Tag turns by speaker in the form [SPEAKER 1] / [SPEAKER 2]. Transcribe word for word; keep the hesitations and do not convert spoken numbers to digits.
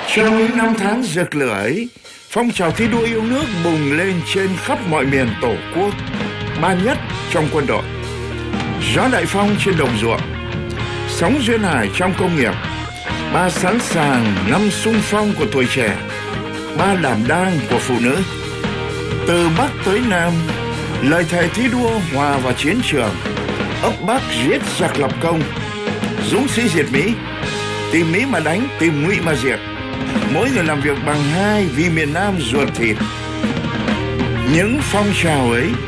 [SPEAKER 1] Trong những năm tháng rực lửa ấy, phong trào thi đua yêu nước bùng lên trên khắp mọi miền Tổ quốc. Ba nhất trong quân đội, gió đại phong trên đồng ruộng, sóng duyên hải trong công nghiệp. Ba sẵn sàng năm xung phong của tuổi trẻ, ba đảm đang của phụ nữ. Từ Bắc tới Nam, lời thề thi đua hòa vào chiến trường. Ấp Bắc giết giặc lập công, dũng sĩ diệt Mỹ. Tìm Mỹ mà đánh, tìm Ngụy mà diệt. Mỗi người làm việc bằng hai vì miền Nam ruột thịt. Những phong trào ấy